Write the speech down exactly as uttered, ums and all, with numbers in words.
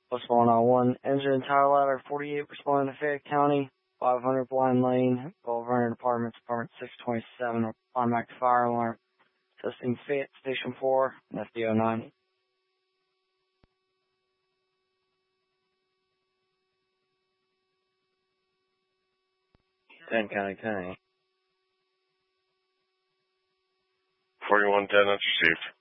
What's going on? One engine and tire ladder, forty-eight responding to Fayette County, five hundred Blind Lane, twelve hundred Apartments, Apartment six twenty-seven, on back to fire alarm. Testing Fayette Station four, and F D O nine. ten County ten. forty-one ten, that's received.